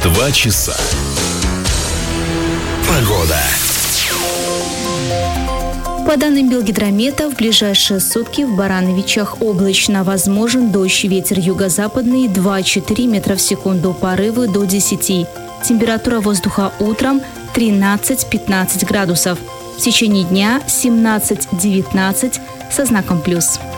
2 часа. Погода. По данным Белгидромета, в ближайшие сутки в Барановичах облачно, возможен дождь, ветер юго-западный 2-4 метра в секунду, порывы до 10. Температура воздуха утром 13-15 градусов. В течение дня 17-19 со знаком плюс.